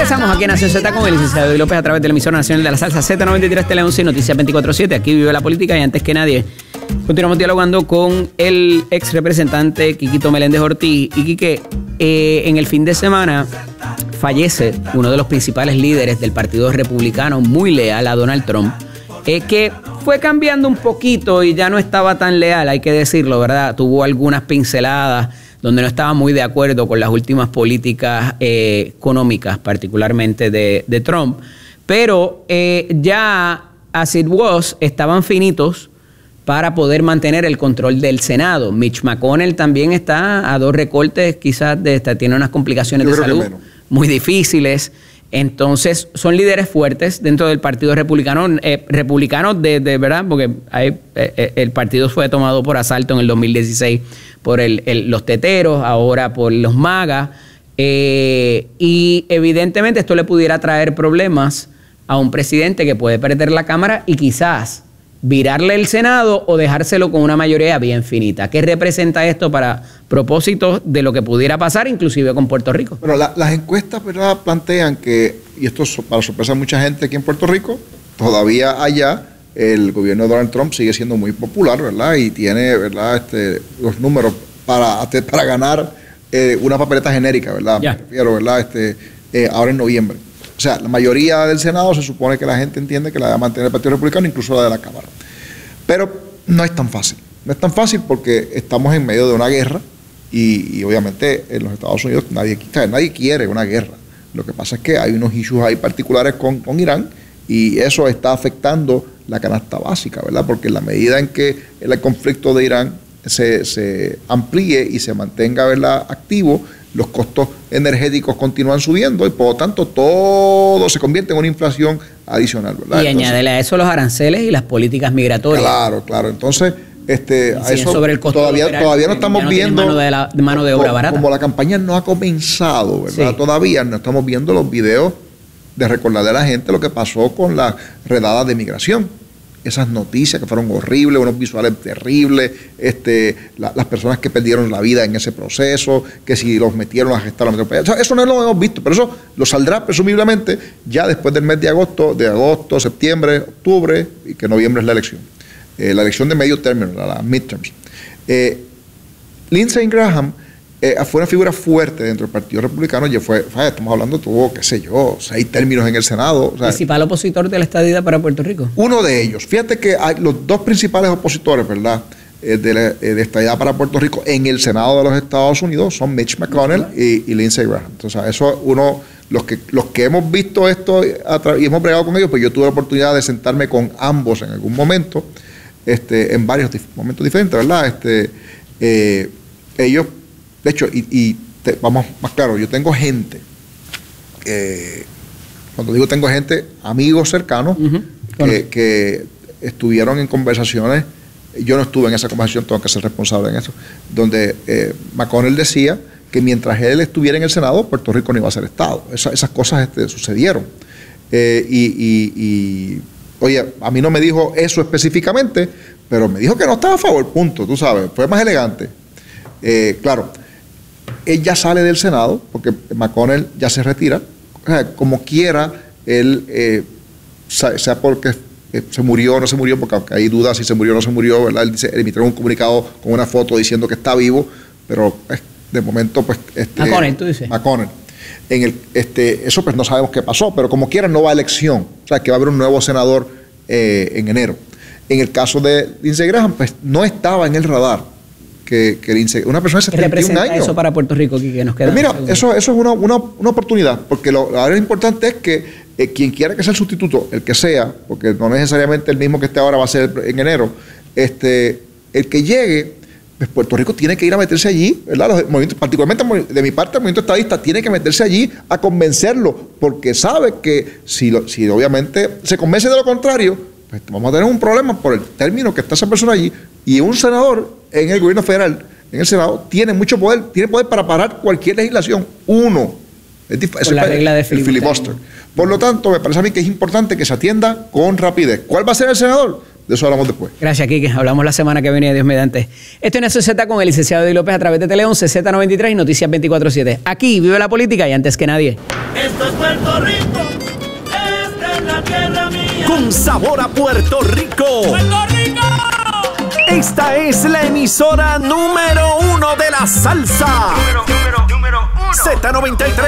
Regresamos aquí en Nación Z con el licenciado Eddie López a través de la emisora nacional de la salsa Z93 Tele 11 y Noticias 24/7. Aquí vive la política y antes que nadie continuamos dialogando con el ex representante Quiquito Meléndez Ortiz. Y Quique, en el fin de semana fallece uno de los principales líderes del Partido Republicano, muy leal a Donald Trump, que fue cambiando un poquito y ya no estaba tan leal, hay que decirlo, ¿verdad? Tuvo algunas pinceladas donde no estaba muy de acuerdo con las últimas políticas económicas, particularmente de Trump. Pero ya, as it was, estaban finitos para poder mantener el control del Senado. Mitch McConnell también está a 2 recortes, quizás tiene unas complicaciones de salud muy difíciles. Entonces, son líderes fuertes dentro del Partido Republicano, republicanos de verdad, porque el partido fue tomado por asalto en el 2016 por los teteros, ahora por los MAGA, y evidentemente esto le pudiera traer problemas a un presidente que puede perder la Cámara y quizás virarle el Senado o dejárselo con una mayoría bien finita. ¿Qué representa esto para propósitos de lo que pudiera pasar, inclusive con Puerto Rico? Pero las encuestas, ¿verdad?, plantean que, y esto para sorpresa de mucha gente aquí en Puerto Rico, todavía allá el gobierno de Donald Trump sigue siendo muy popular, ¿verdad? Y tiene, ¿verdad?, los números para ganar una papeleta genérica, ¿verdad? Yeah. Me refiero, ¿verdad?, ahora en noviembre. O sea, la mayoría del Senado se supone que la gente entiende que la va a mantener el Partido Republicano, incluso la de la Cámara. Pero no es tan fácil. No es tan fácil porque estamos en medio de una guerra y obviamente en los Estados Unidos nadie quiere una guerra. Lo que pasa es que hay unos issues ahí particulares con Irán y eso está afectando la canasta básica, ¿verdad? Porque en la medida en que el conflicto de Irán se amplíe y se mantenga, ¿verdad?, activo, los costos energéticos continúan subiendo y por lo tanto todo se convierte en una inflación adicional, ¿verdad? Y añádele a eso los aranceles y las políticas migratorias. Claro. Entonces, a eso sobre el costo todavía no estamos viendo mano de obra barata. Como la campaña no ha comenzado, ¿verdad? Sí. Todavía no estamos viendo los videos de recordarle a la gente lo que pasó con la redada de migración. Esas noticias que fueron horribles, unos visuales terribles, las personas que perdieron la vida en ese proceso, que si los metieron, los arrestaron, eso no lo hemos visto, pero eso lo saldrá presumiblemente ya después del mes de agosto, septiembre, octubre, y que noviembre es la elección de medio término, la midterms. Lindsey Graham fue una figura fuerte dentro del Partido Republicano. Estamos hablando, tuvo, 6 términos en el Senado. ¿Principal opositor de la estadidad para Puerto Rico? Uno de ellos. Fíjate que hay los 2 principales opositores, ¿verdad?, de estadidad para Puerto Rico en el Senado de los Estados Unidos son Mitch McConnell y Lindsey Graham. Entonces, eso los que hemos visto esto y hemos bregado con ellos, pues yo tuve la oportunidad de sentarme con ambos en algún momento, en varios momentos diferentes, ¿verdad? Ellos, de hecho, vamos más claro, yo tengo gente, cuando digo tengo gente, amigos cercanos, que estuvieron en conversaciones. Yo no estuve en esa conversación, tengo que ser responsable en eso, donde McConnell decía que mientras él estuviera en el Senado, Puerto Rico no iba a ser Estado. Esas cosas sucedieron. Oye, a mí no me dijo eso específicamente, pero me dijo que no estaba a favor, punto, tú sabes, fue más elegante. Claro, él ya sale del Senado, porque McConnell ya se retira, como quiera, él, sea porque se murió o no se murió, porque hay dudas si se murió o no se murió, ¿verdad? Él emitió un comunicado con una foto diciendo que está vivo, pero de momento, pues... McConnell, tú dices. McConnell. Eso pues no sabemos qué pasó, pero como quiera no va a elección, o sea que va a haber un nuevo senador en enero. En el caso de Lindsey Graham, pues no estaba en el radar que Lindsey, una persona de 71 años. Eso para Puerto Rico, que nos queda? Pues mira, eso es una oportunidad, porque lo importante es que quien quiera que sea el sustituto, el que sea, porque no necesariamente el mismo que esté ahora va a ser en enero, el que llegue, pues Puerto Rico tiene que ir a meterse allí, ¿verdad? Los movimientos, particularmente de mi parte, el movimiento estadista tiene que meterse allí a convencerlo, porque sabe que si obviamente se convence de lo contrario, pues vamos a tener un problema por el término que está esa persona allí. Y un senador en el gobierno federal, en el Senado, tiene mucho poder, tiene poder para parar cualquier legislación. Es la regla de filibuster. Por lo tanto, me parece a mí que es importante que se atienda con rapidez. ¿Cuál va a ser el senador? De eso hablamos después. Gracias, Quique. Hablamos la semana que viene, Dios mediante. Esto es Nación Z con el licenciado Eddie López a través de Tele11, Z93 y Noticias 24/7. Aquí vive la política y antes que nadie. Esto es Puerto Rico, esta es la tierra mía. Con sabor a Puerto Rico. ¡Puerto Rico! Esta es la emisora número 1 de la salsa. Número 1. Z93.